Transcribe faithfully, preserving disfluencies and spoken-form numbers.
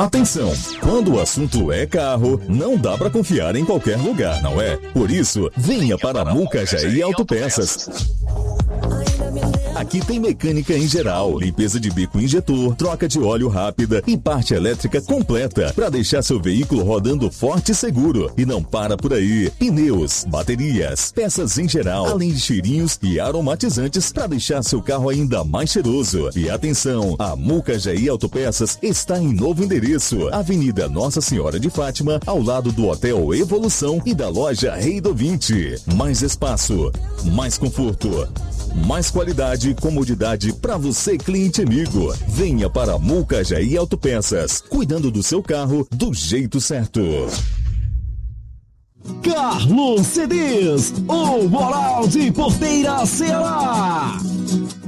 Atenção, quando o assunto é carro, não dá para confiar em qualquer lugar, não é? Por isso, venha para a Mucajaí Autopeças. Aqui tem mecânica em geral, limpeza de bico injetor, troca de óleo rápida e parte elétrica completa para deixar seu veículo rodando forte e seguro. E não para por aí. Pneus, baterias, peças em geral, além de cheirinhos e aromatizantes para deixar seu carro ainda mais cheiroso. E atenção, a Mucajaí Autopeças está em novo endereço, Avenida Nossa Senhora de Fátima, ao lado do Hotel Evolução e da loja Rei do vinte. Mais espaço, mais conforto, mais qualidade e comodidade para você, cliente amigo. Venha para Mucajaí Autopeças, cuidando do seu carro do jeito certo. Carlos Cedês, o Moral de Porteira Ceará.